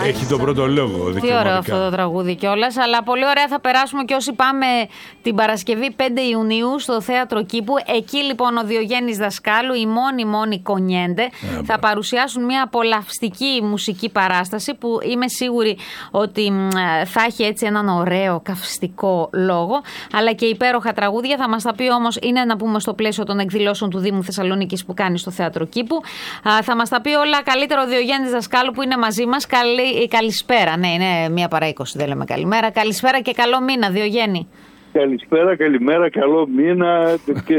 Έχει τον πρώτο λόγο. Τι ωραίο αυτό το τραγούδι κιόλας. Αλλά πολύ ωραία θα περάσουμε και όσοι πάμε την Παρασκευή 5 Ιουνίου στο Θέατρο Κήπου. Εκεί λοιπόν ο Διογέννης Δασκάλου, οι μόνοι κονιέντε, θα παρουσιάσουν μια απολαυστική μουσική παράσταση που είμαι σίγουρη ότι θα έχει έτσι έναν ωραίο καυστικό λόγο, αλλά και υπέροχα τραγούδια. Θα μας τα πει όμως, είναι να πούμε στο πλαίσιο των εκδηλώσεων του Δήμου Θεσσαλονίκης που κάνει στο Θέατρο Κήπου. Θα μας τα πει όλα καλύτερα ο Διογέννης Δασκάλου που είναι μαζί μας. Καλησπέρα. Ναι, είναι 1 παρά 20, δεν λέμε καλημέρα. Καλησπέρα και καλό μήνα, Διογέννη. Καλησπέρα, καλημέρα, καλό μήνα.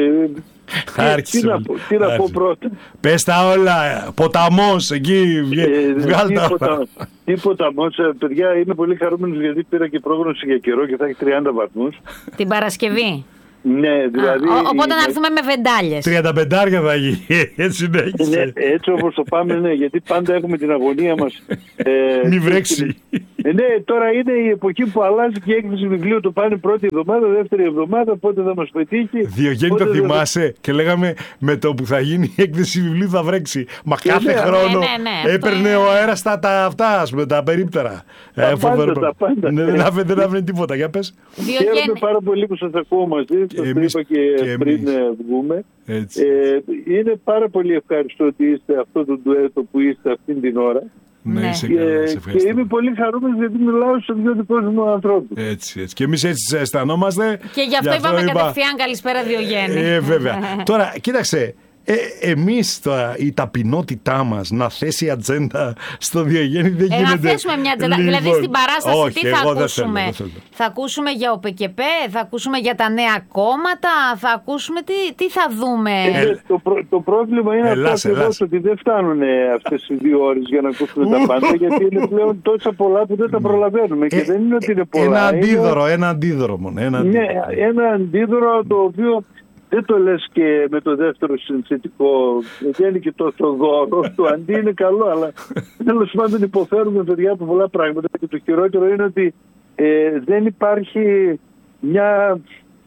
Τι να πω πρώτα. Πες τα όλα. Ποταμός εκεί. Βγάλ' τα. Τι ποταμός, παιδιά, είμαι πολύ χαρούμενος γιατί πήρα και πρόγνωση για καιρό και θα έχει 30 βαθμούς. Την Παρασκευή. Ναι, δηλαδή. Οπότε να έρθουμε με βεντάλιες. 35 θα γίνει. Έτσι συνέχισε. Ναι, έτσι όπως το πάμε, ναι, γιατί πάντα έχουμε την αγωνία μας. Μη βρέξει. Ναι, τώρα είναι η εποχή που αλλάζει και η έκδοση βιβλίου. Το πάνε πρώτη εβδομάδα, δεύτερη εβδομάδα, πότε θα μας πετύχει. Διογέννη, το θυμάσαι και λέγαμε με το που θα γίνει η έκδοση βιβλίου θα βρέξει. Μα κάθε χρόνο έπαιρνε ο αέρας τα περίπτερα. Τα πάντα. Δεν άφηνε τίποτα. Για πες. Χαίρομαι πάρα πολύ που σας ακούω μαζί. Το είπα και πριν βγούμε. Είναι πάρα πολύ ευχαριστώ ότι είστε αυτό το ντουέτο που είστε αυτήν την ώρα. Ναι, και είμαι πολύ χαρούμενος γιατί μιλάω σε δύο δικούς μου ανθρώπους. Έτσι. Και εμείς έτσι αισθανόμαστε. Και γι' αυτό είπαμε κατευθείαν καλησπέρα Διογέννη. Βέβαια. Τώρα, κοίταξε. Εμείς η ταπεινότητά μας να θέσει ατζέντα στο Διογέννη δεν γίνεται. Να θέσουμε μια ατζέντα. Λοιπόν, δηλαδή στην παράσταση όχι, τι θα ακούσουμε. Θα ακούσουμε για ΟΠΕΚΕΠΕ, θα ακούσουμε για τα νέα κόμματα, θα ακούσουμε τι θα δούμε. Το πρόβλημα είναι αυτό ότι δεν φτάνουν αυτές οι 2 ώρες για να ακούσουμε τα πάντα, γιατί είναι πλέον τόσα πολλά που δεν τα προλαβαίνουμε. Και δεν είναι ότι είναι πολλά. Ένα αντίδωρο μόνο. Ναι, ένα αντίδωρο το οποίο δεν το λες και με το δεύτερο συνθετικό, βγαίνει και το δώρο, το αντί είναι καλό, αλλά τέλος πάντων υποφέρουμε παιδιά από πολλά πράγματα και το χειρότερο είναι ότι δεν υπάρχει μια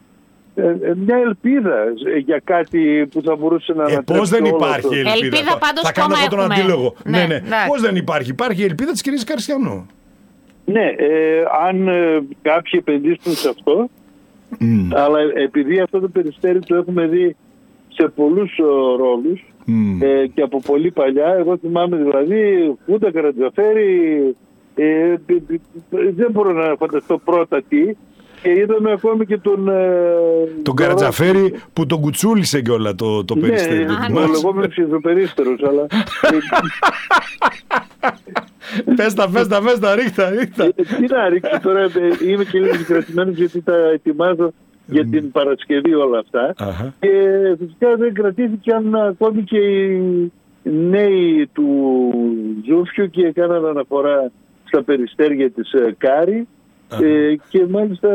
ελπίδα για κάτι που θα μπορούσε να ανατρέψει. Πώς δεν υπάρχει ελπίδα. Ελπίδα πάντως θα κάνω εγώ τον αντίλογο. Ναι. Πώς δεν υπάρχει. Υπάρχει η ελπίδα της κυρίας Καριστιανού. Ναι, αν κάποιοι επενδύσουν σε αυτό, αλλά επειδή αυτό το Περιστέρι το έχουμε δει σε πολλούς ρόλους και από πολύ παλιά, εγώ θυμάμαι δηλαδή Χούντα, Καρατζαφέρη, δεν μπορώ να φανταστώ πρώτα τι, και είδαμε ακόμη και τον Καρατζαφέρη που τον κουτσούλησε κιόλα το Περιστέρι. Ναι, ο λεγόμενος Υδροπερίστερος, αλλά... Πες τα, ρίχτα. Τι να ρίξω τώρα, είμαι και λίγο συγκρατημένος γιατί τα ετοιμάζω για την Παρασκευή όλα αυτά. Και φυσικά δεν κρατήθηκαν ακόμη και οι νέοι του Ζούφιου και έκαναν αναφορά στα περιστέρια της Κάρη. Και μάλιστα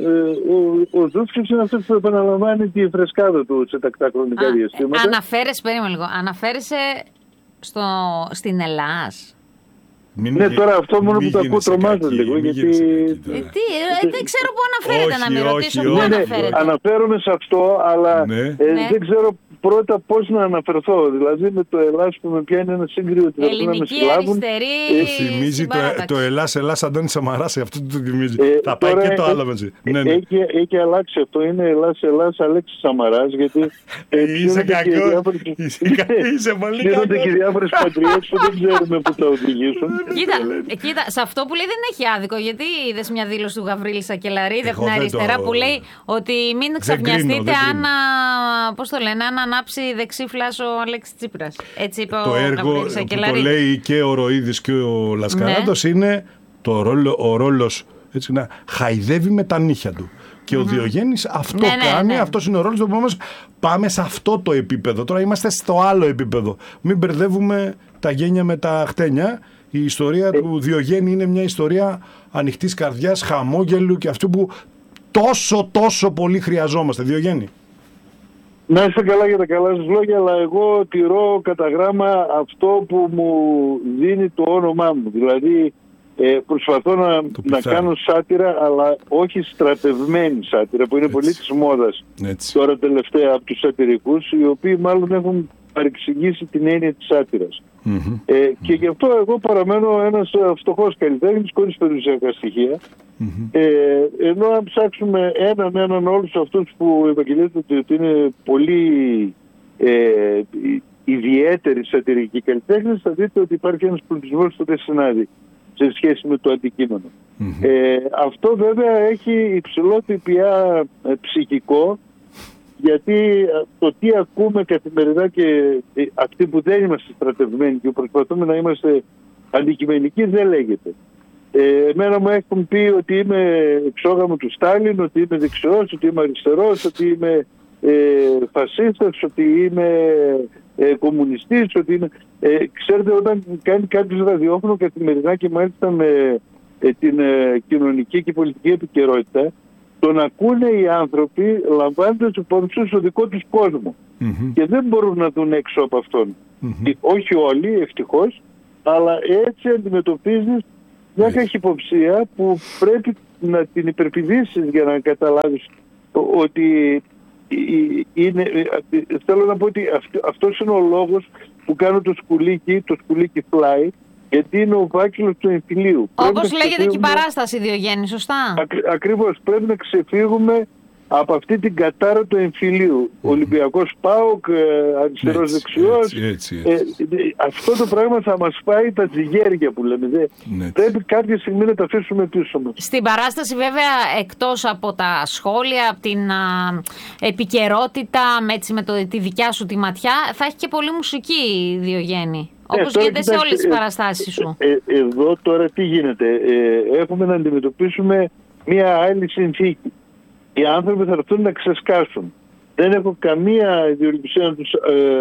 ο Ζούφιος είναι αυτός που επαναλαμβάνει τη φρεσκάδα του σε τακτά χρονικά διαστήματα. Αναφέρεσαι στην Ελλάς. Ναι, τώρα αυτό μόνο που το ακούω τρομάζω λίγο. Γιατί... δεν ξέρω πού αναφέρεται, να με ρωτήσω πού αναφέρεται. Αναφέρομαι σε αυτό, αλλά δεν ξέρω πρώτα πώς να αναφερθώ. Δηλαδή με το Ελλάς που με πιάνει ένα σύγκριο ότι θα να με συλλάβουν. Θυμίζει το Ελλάς Αντώνη Σαμαράς, αυτό το θυμίζει. Θα πάει και το άλλο μαζί. Έχει αλλάξει αυτό, είναι Ελλάς Αλέξης Σαμαράς, γιατί είσαι κακό. Είσαι πολύ κακό. Γίνονται και διάφορες πατριές που δεν ξέρουμε πού θα οδηγήσουν. Κοίτα, σε αυτό που λέει δεν έχει άδικο, γιατί είδες μια δήλωση του Γαβρίλη Σακελαρίδη από την αριστερά που λέει ότι μην ξαφνιαστείτε αν ανάψει δεξί φλάσο ο Αλέξης Τσίπρας. Έτσι είπε το έργο που το λέει και ο Ροίδης και ο Λασκαράτος είναι ο ρόλος έτσι, να χαϊδεύει με τα νύχια του. Και ο Διογέννης αυτό κάνει, αυτός είναι ο ρόλος του. Πάμε σε αυτό το επίπεδο. Τώρα είμαστε στο άλλο επίπεδο. Μην μπερδεύουμε τα γένια με τα χτένια. Η ιστορία του Διογέννη είναι μια ιστορία ανοιχτής καρδιάς, χαμόγελου και αυτού που τόσο πολύ χρειαζόμαστε. Διογέννη. Να είστε καλά για τα καλά σας λόγια, αλλά εγώ τηρώ κατά γράμμα αυτό που μου δίνει το όνομά μου. Δηλαδή προσπαθώ να κάνω σάτυρα, αλλά όχι στρατευμένη σάτυρα, που είναι πολύ της μόδας τώρα τελευταία από τους σατυρικούς, οι οποίοι μάλλον έχουν παρεξηγήσει την έννοια της σάτυρας. Και γι' αυτό εγώ παραμένω ένας φτωχός καλλιτέχνης χωρίς περιουσιακά στοιχεία. Ενώ αν ψάξουμε έναν όλους αυτούς που ευαγγελίζονται ότι είναι πολύ ιδιαίτεροι σατυρικοί καλλιτέχνες, θα δείτε ότι υπάρχει ένας πλουτισμός που δεν συνάδει σε σχέση με το αντικείμενο. Αυτό βέβαια έχει υψηλό ΦΠΑ ψυχικό, γιατί το τι ακούμε καθημερινά και αυτοί που δεν είμαστε στρατευμένοι και προσπαθούμε να είμαστε αντικειμενικοί δεν λέγεται. Εμένα μου έχουν πει ότι είμαι εξόγαμο του Στάλιν, ότι είμαι δεξιός, ότι είμαι αριστερός, ότι είμαι φασίστας, ότι είμαι κομμουνιστής, ότι είμαι... Ξέρετε, όταν κάνει κάποιος ραδιόφωνο καθημερινά και μάλιστα με την κοινωνική και πολιτική επικαιρότητα, τον ακούνε οι άνθρωποι λαμβάνοντας υπόψη στο δικό τους κόσμο. Και δεν μπορούν να δουν έξω από αυτόν. Όχι όλοι, ευτυχώς, αλλά έτσι αντιμετωπίζεις μια καχυποψία που πρέπει να την υπερπηδήσεις για να καταλάβεις ότι είναι, θέλω να πω ότι αυτός είναι ο λόγος που κάνω το σκουλίκι fly, γιατί είναι ο φάκελος του εμφυλίου. Όπως λέγεται και η παράσταση, Διογέννη, σωστά. Ακριβώς, πρέπει να ξεφύγουμε από αυτή την κατάρα του εμφυλίου. Ολυμπιακός ΠΑΟΚ, αριστερός δεξιός. Αυτό το πράγμα θα μας φάει τα τζιγέρια που λέμε. Πρέπει κάποια στιγμή να τα αφήσουμε πίσω μας. Στην παράσταση βέβαια, εκτός από τα σχόλια, από την επικαιρότητα, με τη δικιά σου τη ματιά, θα έχει και πολλή μουσική, Διογέννη. Όπως γίνεται σε όλες τις παραστάσεις σου. Εδώ τώρα τι γίνεται. Έχουμε να αντιμετωπίσουμε μια άλλη συνθήκη. Οι άνθρωποι θα έρθουν να ξεσκάσουν. Δεν έχω καμία ιδιοληψία να τους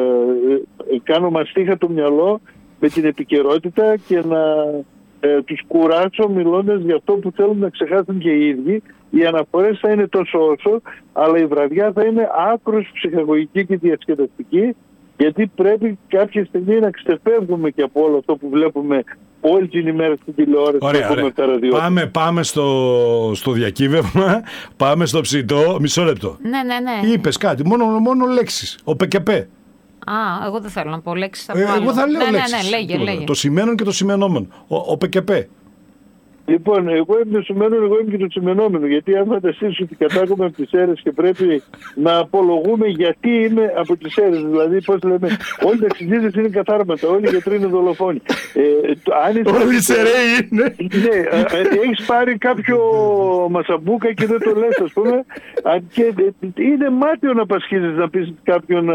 κάνω μαστίχα το μυαλό με την επικαιρότητα και να τους κουράσω μιλώντας για αυτό που θέλουν να ξεχάσουν και οι ίδιοι. Οι αναφορές θα είναι τόσο όσο, αλλά η βραδιά θα είναι άκρως ψυχαγωγική και διασκεδαστική, γιατί πρέπει κάποια στιγμή να ξεφεύγουμε και από όλο αυτό που βλέπουμε όλη την ημέρα στην τηλεόραση. Ωραία. Πάμε στο διακύβευμα, πάμε στο ψητό. Μισό λεπτό. Ναι. Είπες κάτι, μόνο λέξεις. Ο ΠΚΠ. Εγώ δεν θέλω να πω λέξεις. Εγώ θα λέω λέξεις. Λέγε. Το σημαίνον και το σημενόμενο. Ο ΠΚΠ. Λοιπόν, εγώ είμαι το σημαίνον, εγώ είμαι και το σημενόμενο. Γιατί αν φανταστείς ότι κατάγομαι από τις αίρες και πρέπει να απολογούμε γιατί είμαι από τις αίρες. Δηλαδή, πώς λέμε, όλοι τα ταξιδίδες είναι καθάρματα, όλοι οι γιατροί είναι δολοφόνοι. Όλοι οι σεραίοι είναι. Ναι, έχεις πάρει κάποιο μασαμπούκα και δεν το λες, ας πούμε. Και είναι μάταιο να πασχίζεις να πεις κάποιον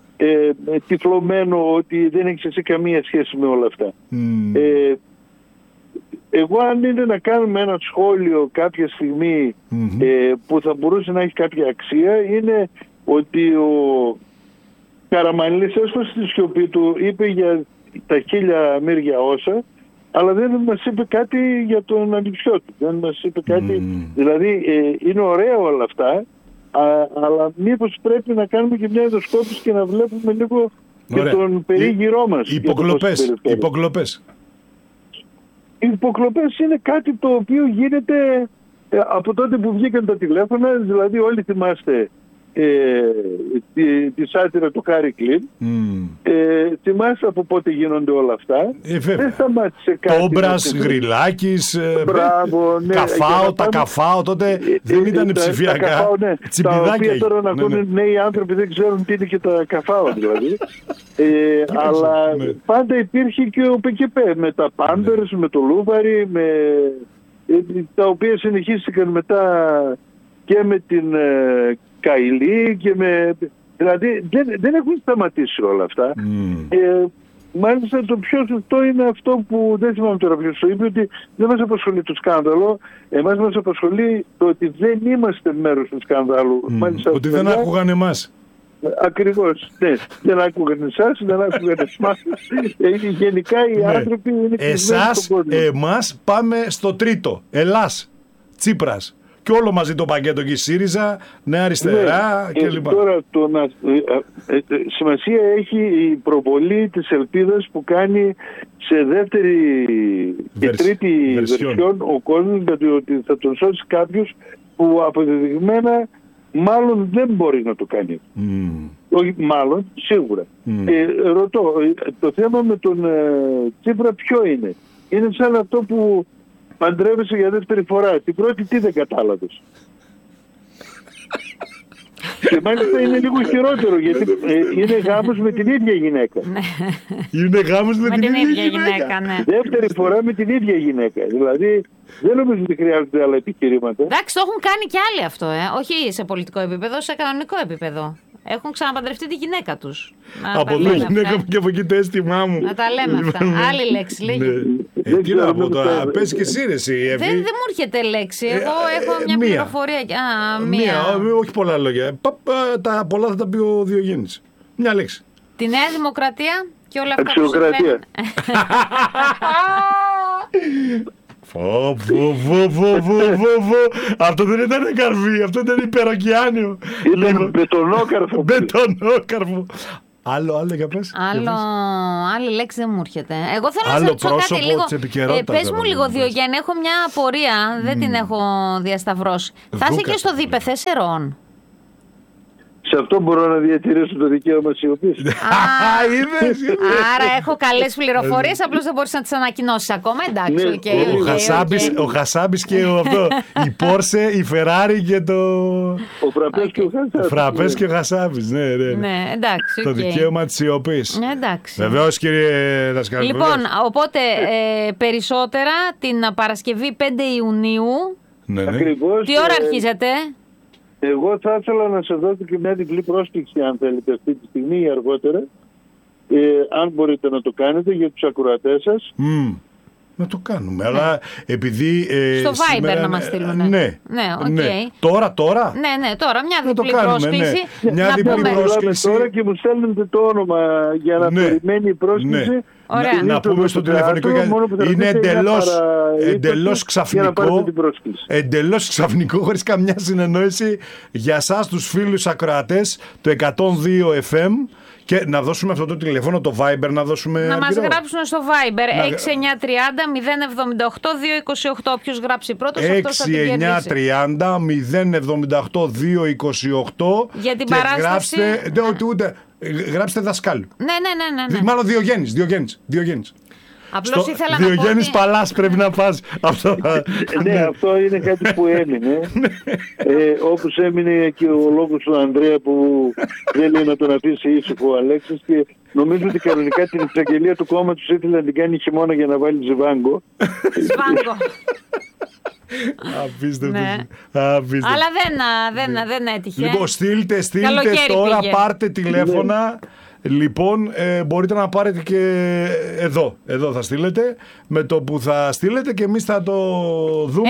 τυφλωμένο ότι δεν έχεις εσύ καμία σχέση με όλα αυτά. Εγώ αν είναι να κάνουμε ένα σχόλιο κάποια στιγμή που θα μπορούσε να έχει κάποια αξία, είναι ότι ο Καραμανλής έσπασε τη σιωπή του, είπε για τα 1000 μύρια όσα, αλλά δεν μας είπε κάτι για τον ανιψιό του. Δεν μας είπε κάτι. Δηλαδή είναι ωραία όλα αυτά, αλλά μήπως πρέπει να κάνουμε και μια ενδοσκόπηση και να βλέπουμε λίγο και τον περίγυρό μας. Υποκλοπές. Οι υποκλοπές είναι κάτι το οποίο γίνεται από τότε που βγήκαν τα τηλέφωνα, δηλαδή όλοι θυμάστε τη σάτυρα του Χάρη Κλίν. Θυμάστε από πότε γίνονται όλα αυτά. Δεν σταμάτησε κάτι. Τόμπρας, Γρυλάκης, Καφάο, τα Καφάο τότε δεν ήταν ψηφιακά. Τα οποία τώρα να ακούνε νέοι άνθρωποι δεν ξέρουν τι είναι και τα Καφάο δηλαδή. Αλλά πάντα υπήρχε και ο ΠΚΠ με τα Πάμπερς, με το Λούβαρι, τα οποία συνεχίστηκαν μετά και με την Καηλή και δηλαδή δεν έχουν σταματήσει όλα αυτά. Μάλιστα το πιο σωστό είναι αυτό που δεν θυμάμαι τώρα ποιος το είπε, ότι δεν μας απασχολεί το σκάνδαλο, εμάς μας απασχολεί το ότι δεν είμαστε μέρος του σκάνδαλου. Μάλιστα, ότι δεν άκουγαν εμάς. Ακριβώς, ναι. Δεν άκουγαν εσάς, δεν άκουγαν εσάς. Γενικά οι άνθρωποι είναι κλεισμένοι στον κόσμο. Εμάς πάμε στο τρίτο. Ελλάς, Τσίπρας. Και όλο μαζί το πακέτο και η ΣΥΡΙΖΑ, Νέα Αριστερά κλπ. Τώρα σημασία έχει η προβολή της ελπίδας που κάνει σε δεύτερη και τρίτη βερσιόν ο κόσμος, γιατί ότι θα τον σώσει κάποιος που αποδεδειγμένα μάλλον δεν μπορεί να το κάνει. Όχι, μάλλον, σίγουρα. Ρωτώ, το θέμα με τον Τσίπρα ποιο είναι? Είναι σαν αυτό που παντρεύεσαι για δεύτερη φορά. Την πρώτη τι δεν κατάλαβες? Και μάλιστα είναι λίγο χειρότερο, γιατί είναι γάμος με την ίδια γυναίκα. Είναι γάμος με την ίδια γυναίκα. Ναι. Δεύτερη φορά με την ίδια γυναίκα. Δηλαδή δεν νομίζω ότι χρειάζονται άλλα επιχειρήματα. Εντάξει, το έχουν κάνει κι άλλοι αυτό, όχι σε πολιτικό επίπεδο, σε κανονικό επίπεδο. Έχουν ξαναπαντρευτεί τη γυναίκα τους. Από εδώ γυναίκα μου και από εκεί το αίσθημά μου. Να τα λέμε αυτά. Άλλη λέξη λέγει. Τι να πω τώρα, πες και εσύ ρε εσύ. Δεν μου έρχεται λέξη. Εγώ έχω μια πληροφορία. Μία, όχι πολλά λόγια. Τα πολλά θα τα πει ο Διογέννης. Μια λέξη. Τη Νέα Δημοκρατία και όλα αυτά που Αξιοκρατία. Αυτό δεν ήταν καρβί, αυτό ήταν υπεροκειάνιο. Ήταν μπετονόκαρφο. Μπετονόκαρφο. Άλλο για πες. Άλλη λέξη δεν μου έρχεται. Εγώ θέλω άλλο να σε ρωτήσω κάτι λίγο. Πες μου λίγο, Διογέννη, έχω μια απορία. Δεν την έχω διασταυρώσει. Θα είσαι και στο ΔΥΠΕ 4. Σε αυτό μπορώ να διατηρήσω το δικαίωμα σιωπής. Άρα έχω καλές πληροφορίες, απλώς δεν μπορείς να τις ανακοινώσεις ακόμα. Εντάξει, ο Χασάμπης και η Πόρσε, η Φεράρι και το... Ο Φραπές και ο Χασάμπης. Ναι, εντάξει. Το δικαίωμα της σιωπής. Βεβαίως, κύριε Δασκάλη. Λοιπόν, οπότε περισσότερα την Παρασκευή 5 Ιουνίου. Τι ώρα αρχίζετε? Εγώ θα ήθελα να σε δώσω και μια διπλή πρόσκληση, αν θέλετε, αυτή τη στιγμή ή αργότερα, αν μπορείτε να το κάνετε για τους ακροατές σας. Να το κάνουμε, αλλά επειδή... Στο Viber σήμερα, να μας στείλουν. Ναι. Τώρα. Ναι, τώρα. Μια διπλή πρόσκληση. Μια διπλή πρόσκληση. Τώρα και μου στέλνετε το όνομα για να περιμένει η πρόσκληση. Ωραία. Να πούμε στο τηλεφωνικό, είναι εντελώς ξαφνικό, εντελώς ξαφνικό, χωρίς καμιά συνεννόηση για εσάς τους φίλους ακροατές, το 102 FM. Και να δώσουμε αυτό το τηλέφωνο, το Viber, να δώσουμε. Να μας γράψουν στο Viber 6930 078 228. Όποιος γράψει πρώτος, αυτός θα την κερδίσει. 6930 078 228. Για την παράσταση. Γράψτε δασκάλου. Ναι. Μάλλον Διογέννης. Απλώς ήθελα να πω. Διογέννης Παλάς πρέπει να πας. Ναι, αυτό είναι κάτι που έμεινε. Όπως έμεινε και ο λόγος του Ανδρέα που δεν λέει να τον αφήσει ήσυχο ο Αλέξης, και νομίζω ότι κανονικά την εξαγγελία του κόμματος ήθελε να την κάνει χειμώνα για να βάλει ζιβάγκο. Απίστευτο. Αλλά δεν έτυχε. Λοιπόν, στείλτε τώρα, πάρτε τηλέφωνα. Λοιπόν, μπορείτε να πάρετε και εδώ θα στείλετε, με το που θα στείλετε και εμείς θα το δούμε.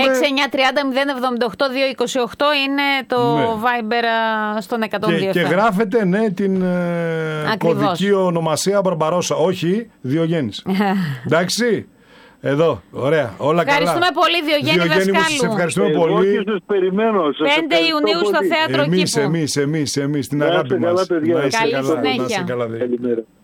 6930 078 228 είναι το Viber στον 102. Και γράφετε την κωδική ονομασία Μπαρμπαρόσα, όχι Διογέννης. Εντάξει. Εδώ, ωραία, όλα καλά. Ευχαριστούμε πολύ, Διογέννη Δασκάλου. Σας ευχαριστούμε πολύ. Εγώ και σας περιμένω. 5 Ιουνίου στο Θέατρο Κήπου. Εμείς, την αγάπη μας. Καλή συνέχεια. Καλημέρα.